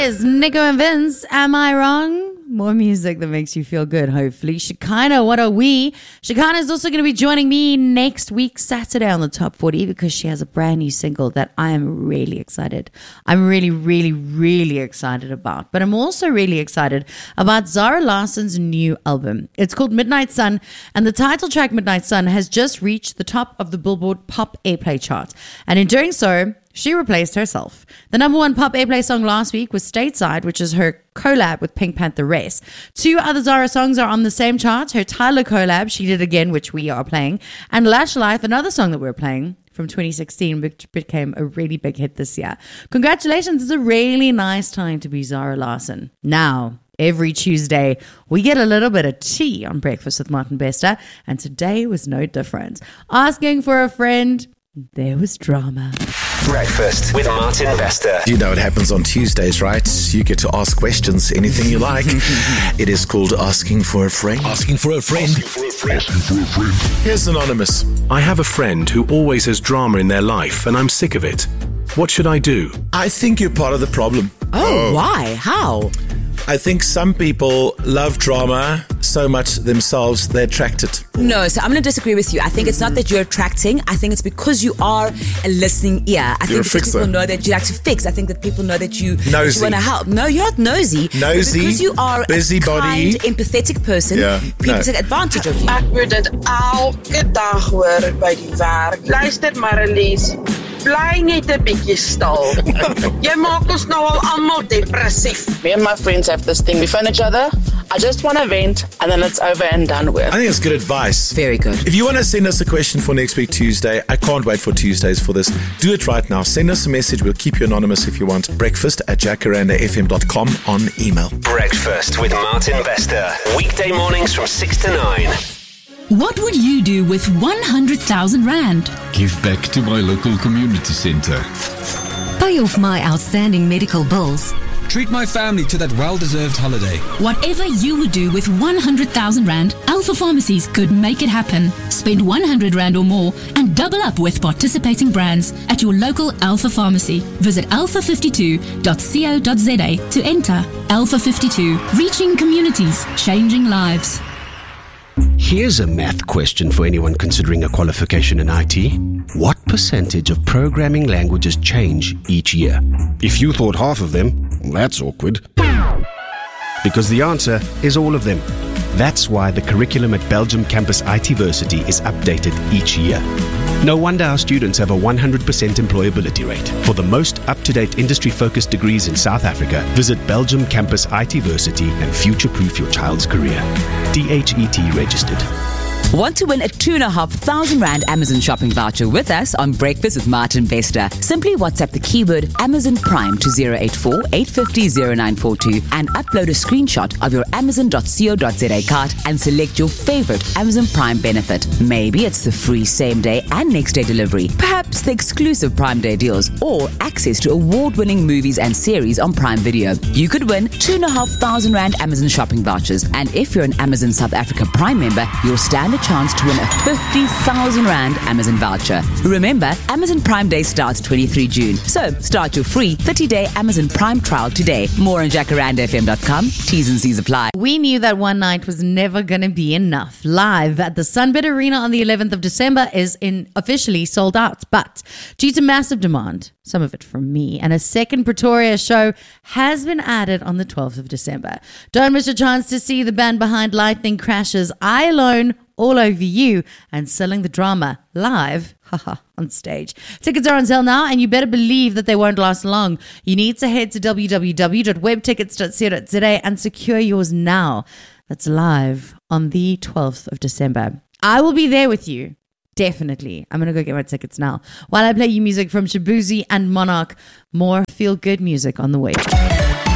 is Nico and Vince. Am I wrong? More music that makes you feel good, hopefully. Shekinah, what are we? Shekinah is also going to be joining me next week, Saturday, on the Top 40 because she has a brand new single that I am really excited. I'm really, really, really excited about. But I'm also really excited about Zara Larsson's new album. It's called Midnight Sun, and the title track, Midnight Sun, has just reached the top of the Billboard Pop Airplay chart. And in doing so, she replaced herself. The number one pop airplay song last week was Stateside, which is her collab with Pink Panther Race. Two other Zara songs are on the same chart. Her Tyler collab, She Did Again, which we are playing, and Lash Life, another song that we're playing from 2016, which became a really big hit this year. Congratulations. It's a really nice time to be Zara Larsson. Now, every Tuesday, we get a little bit of tea on Breakfast with Martin Bester, and today was no different. Asking for a friend, there was drama. Breakfast with Martin Bester. You know what happens on Tuesdays, right? You get to ask questions, anything you like. It is called Asking for a Friend. Asking for a friend. Here's Anonymous. I have a friend who always has drama in their life and I'm sick of it. What should I do? I think you're part of the problem. Oh, why? How? I think some people love drama so much themselves, they attract it. No, so I'm going to disagree with you. I think it's not that you're attracting. I think it's because you are a listening ear. I You're think a because fixer. people know that you like to fix. I think that people know that you Nosy. want to help. No, you're not nosy. Nosy, Because you are busybody. a kind, empathetic person. Yeah, People no. take advantage of you. Ek moet dit elke dag hoor by die werk. Luister Marlies, bly net 'n bietjie stil. Jy maak ons nou al almal depressief. Me and my friends have this thing. We phone each other. I just want to vent and then it's over and done with. I think it's good advice. Very good. If you want to send us a question for next week, Tuesday, I can't wait for Tuesdays for this. Do it right now. Send us a message. We'll keep you anonymous if you want. breakfast@jacarandafm.com on email. Breakfast with Martin Bester. Weekday mornings from 6 to 9. What would you do with 100,000 Rand? Give back to my local community centre. Pay off my outstanding medical bills. Treat my family to that well-deserved holiday. Whatever you would do with 100,000 Rand, Alpha Pharmacies could make it happen. Spend 100 Rand or more and double up with participating brands at your local Alpha Pharmacy. Visit alpha52.co.za to enter. Alpha 52, reaching communities, changing lives. Here's a math question for anyone considering a qualification in IT. What percentage of programming languages change each year? If you thought half of them, that's awkward. Because the answer is all of them. That's why the curriculum at Belgium Campus ITversity is updated each year. No wonder our students have a 100% employability rate. For the most up-to-date industry-focused degrees in South Africa, visit Belgium Campus ITversity and future-proof your child's career. DHET registered. Want to win a 2,500 Rand Amazon shopping voucher with us on Breakfast with Martin Bester? Simply WhatsApp the keyword Amazon Prime to 084 850 0942 and upload a screenshot of your amazon.co.za card and select your favorite Amazon Prime benefit. Maybe it's the free same-day and next-day delivery, perhaps the exclusive Prime Day deals, or access to award-winning movies and series on Prime Video. You could win 2,500 Rand Amazon shopping vouchers, and if you're an Amazon South Africa Prime member, you'll stand a chance to win a 50,000 Rand Amazon voucher. Remember, Amazon Prime Day starts 23 June. So start your free 30-day Amazon Prime trial today. More on jacarandafm.com. T's and C's apply. We knew that one night was never going to be enough. Live at the Sunbet Arena on the 11th of December is officially sold out. But due to massive demand, some of it from me, and a second Pretoria show has been added on the 12th of December. Don't miss your chance to see the band behind Lightning Crash's I Alone, All Over You, and Selling the Drama live on stage. Tickets are on sale now, and you better believe that they won't last long. You need to head to www.webtickets.co.za and secure yours now. That's live on the 12th of December. I will be there with you. Definitely. I'm going to go get my tickets now. While I play you music from Shabuzi and Monarch, more feel-good music on the way.